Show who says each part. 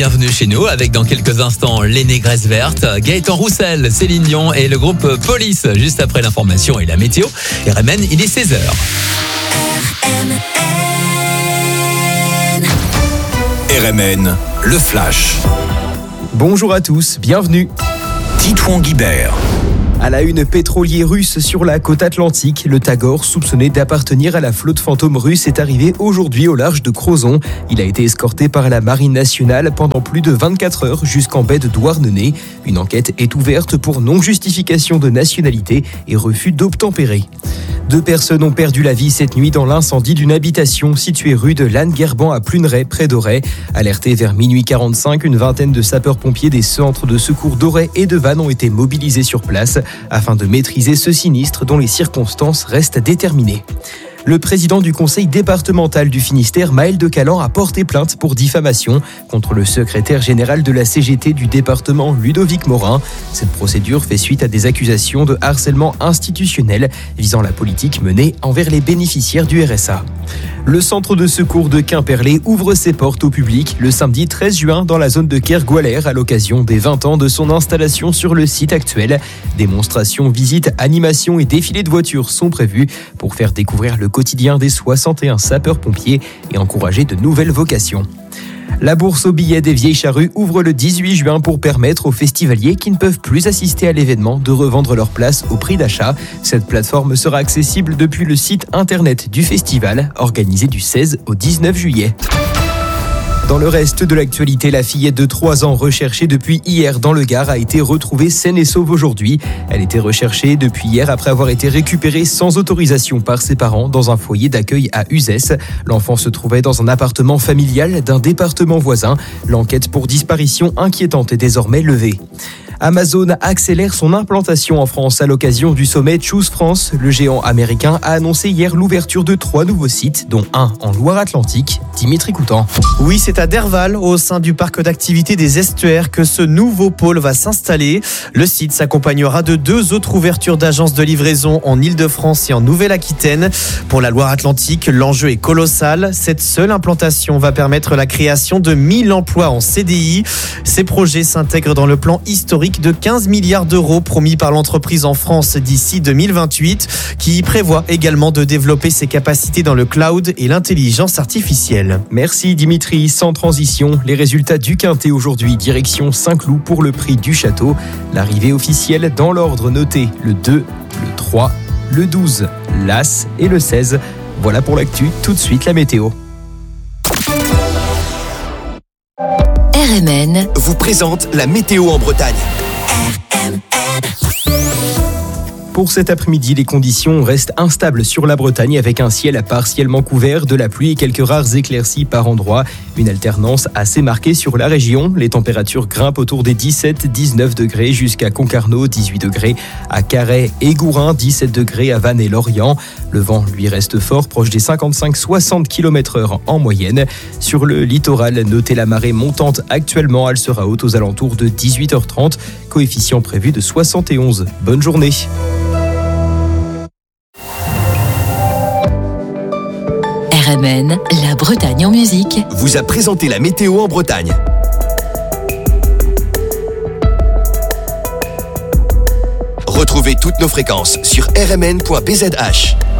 Speaker 1: Bienvenue chez nous avec dans quelques instants les Négresses Vertes, Gaëtan Roussel, Céline Dion et le groupe Police. Juste après l'information et la météo. RMN, il est 16h.
Speaker 2: RMN, le Flash.
Speaker 3: Bonjour à tous, bienvenue.
Speaker 2: Titouan Guibert.
Speaker 3: À la une, pétrolier russe sur la côte atlantique. Le Tagor, soupçonné d'appartenir à la flotte fantôme russe, est arrivé aujourd'hui au large de Crozon. Il a été escorté par la Marine nationale pendant plus de 24 heures jusqu'en baie de Douarnenez. Une enquête est ouverte pour non-justification de nationalité et refus d'obtempérer. 2 personnes ont perdu la vie cette nuit dans l'incendie d'une habitation située rue de Lannes-Guerban à Pluneret, près d'Auray. Alertés vers minuit 45, une vingtaine de sapeurs-pompiers des centres de secours d'Auray et de Vannes ont été mobilisés sur place afin de maîtriser ce sinistre dont les circonstances restent déterminées. Le président du conseil départemental du Finistère, Maël de Calan, a porté plainte pour diffamation contre le secrétaire général de la CGT du département, Ludovic Morin. Cette procédure fait suite à des accusations de harcèlement institutionnel visant la politique menée envers les bénéficiaires du RSA. Le centre de secours de Quimperlé ouvre ses portes au public le samedi 13 juin dans la zone de Kergualer à l'occasion des 20 ans de son installation sur le site actuel. Démonstrations, visites, animations et défilés de voitures sont prévus pour faire découvrir le quotidien des 61 sapeurs-pompiers et encourager de nouvelles vocations. La bourse aux billets des Vieilles Charrues ouvre le 18 juin pour permettre aux festivaliers qui ne peuvent plus assister à l'événement de revendre leurs places au prix d'achat. Cette plateforme sera accessible depuis le site internet du festival, organisé du 16 au 19 juillet. Dans le reste de l'actualité, la fillette de 3 ans recherchée depuis hier dans le Gard a été retrouvée saine et sauve aujourd'hui. Elle était recherchée depuis hier après avoir été récupérée sans autorisation par ses parents dans un foyer d'accueil à Uzès. L'enfant se trouvait dans un appartement familial d'un département voisin. L'enquête pour disparition inquiétante est désormais levée. Amazon accélère son implantation en France à l'occasion du sommet Choose France. Le géant américain a annoncé hier l'ouverture de 3 nouveaux sites, dont un en Loire-Atlantique. Dimitri Coutan.
Speaker 4: Oui, c'est à Derval, au sein du parc d'activités des estuaires, que ce nouveau pôle va s'installer. Le site s'accompagnera de 2 autres ouvertures d'agences de livraison en Ile-de-France et en Nouvelle-Aquitaine. Pour la Loire-Atlantique, l'enjeu est colossal. Cette seule implantation va permettre la création de 1000 emplois en CDI. Ces projets s'intègrent dans le plan historique de 15 milliards d'euros promis par l'entreprise en France d'ici 2028, qui prévoit également de développer ses capacités dans le cloud et l'intelligence artificielle.
Speaker 3: Merci Dimitri. Sans transition, les résultats du Quintet aujourd'hui, direction Saint-Cloud pour le prix du Château. L'arrivée officielle dans l'ordre noté le 2, le 3, le 12, l'As et le 16. Voilà pour l'actu, tout de suite la météo.
Speaker 2: RMN vous présente la météo en Bretagne.
Speaker 3: Pour cet après-midi, les conditions restent instables sur la Bretagne avec un ciel partiellement couvert, de la pluie et quelques rares éclaircies par endroits. Une alternance assez marquée sur la région. Les températures grimpent autour des 17-19 degrés jusqu'à Concarneau, 18 degrés à Carhaix et Gourin, 17 degrés à Vannes et Lorient. Le vent, lui, reste fort, proche des 55-60 km/h en moyenne. Sur le littoral, notez la marée montante actuellement. Elle sera haute aux alentours de 18h30. Coefficient prévu de 71. Bonne journée.
Speaker 5: RMN, la Bretagne en musique,
Speaker 2: vous a présenté la météo en Bretagne. Retrouvez toutes nos fréquences sur rmn.bzh.